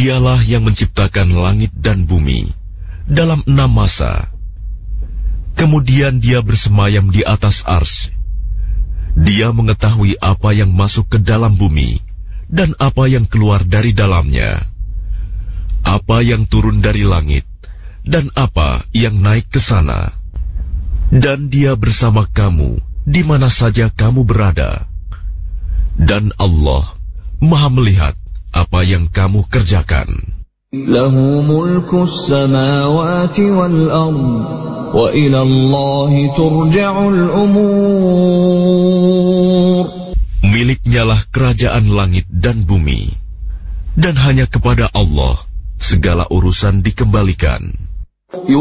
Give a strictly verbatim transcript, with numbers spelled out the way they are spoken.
Dialah yang menciptakan langit dan bumi dalam enam masa. Kemudian Dia bersemayam di atas arsy. Dia mengetahui apa yang masuk ke dalam bumi dan apa yang keluar dari dalamnya, apa yang turun dari langit dan apa yang naik ke sana. Dan Dia bersama kamu di mana saja kamu berada. Dan Allah Maha melihat apa yang kamu kerjakan. Lahu mulkus samawati wal ard, wa ila Allahi turja'ul umur. Miliknyalah kerajaan langit dan bumi, dan hanya kepada Allah segala urusan dikembalikan.